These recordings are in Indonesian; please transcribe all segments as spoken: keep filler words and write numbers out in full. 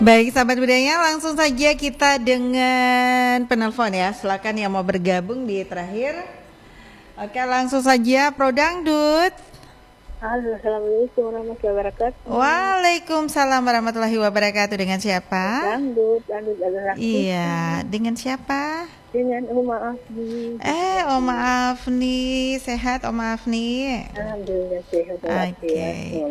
Baik, sahabat budaya, langsung saja kita dengan penelpon ya. Silakan yang mau bergabung di terakhir. Oke, langsung saja Pro Dangdut. Halo, assalamualaikum warahmatullahi wabarakatuh. Waalaikumsalam warahmatullahi wabarakatuh. Dengan siapa? Dangdut, dangdut adalah. Iya, dengan siapa? Dengan Oma Afni. Eh, Oma Afni, sehat Oma Afni? Alhamdulillah sehat. Oke.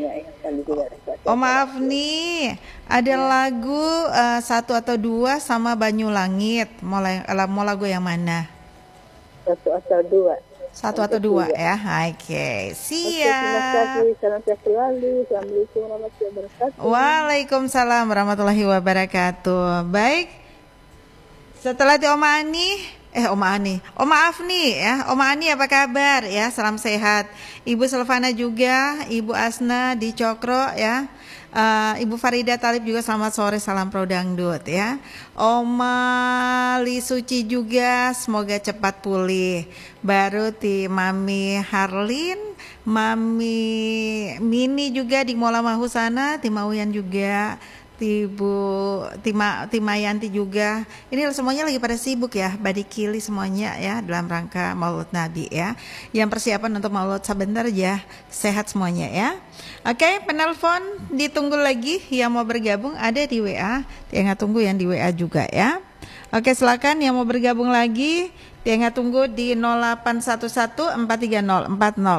Oma Afni, ada lagu uh, satu atau dua sama Banyu Langit. Mau, mau lagu yang mana? Satu atau dua. Satu atau dua ya, oke, okay. Siap. Terima kasih, salam sehat selalu. Assalamualaikum warahmatullahi wabarakatuh. Waalaikumsalam warahmatullahi wabarakatuh. Baik, setelah itu Oma Ani, eh Oma Ani, Oma Afni ya, Oma Ani apa kabar ya? Salam sehat. Ibu Selvana juga, Ibu Asna di Cokro ya. Uh, Ibu Farida Talib juga selamat sore, salam Pro Dangdut ya. Oma Li Suci juga semoga cepat pulih. Baru ti Mami Harlin, Mami Mini juga di Mola Mahusana, ti Mauyan juga, Ibu Tima Timayanti juga. Ini semuanya lagi pada sibuk ya, badikili semuanya ya dalam rangka Maulud Nabi ya. Yang persiapan untuk Maulud sebentar ya. Sehat semuanya ya. Oke, penelpon ditunggu lagi yang mau bergabung ada di W A. Tiang tunggu yang di W A juga ya. Oke, silakan yang mau bergabung lagi. Tiang tunggu di nol delapan satu satu empat tiga nol empat nol